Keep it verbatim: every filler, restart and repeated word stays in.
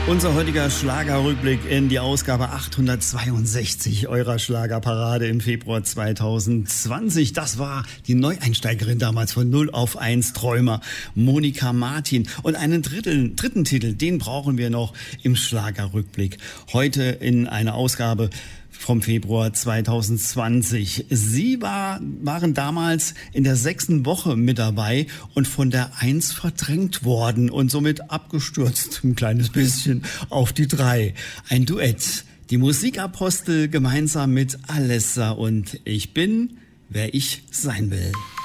Unser heutiger Schlagerrückblick in die Ausgabe achthundertzweiundsechzig eurer Schlagerparade im Februar zweitausendzwanzig. Das war die Neueinsteigerin damals von null auf eins Träumer, Monika Martin. Und einen dritten, dritten Titel, den brauchen wir noch im Schlagerrückblick. Heute in einer Ausgabe vom Februar zweitausendzwanzig. Sie war, waren damals in der sechsten Woche mit dabei und von der Eins verdrängt worden und somit abgestürzt, ein kleines bisschen, auf die Drei. Ein Duett. Die Musikapostel gemeinsam mit Alessa und Ich bin, wer ich sein will.